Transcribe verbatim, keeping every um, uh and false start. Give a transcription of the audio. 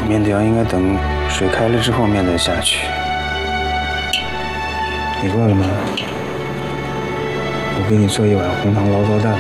面条应该等水开了之后面再下去。你饿了吗？我给你做一碗红糖醪糟蛋。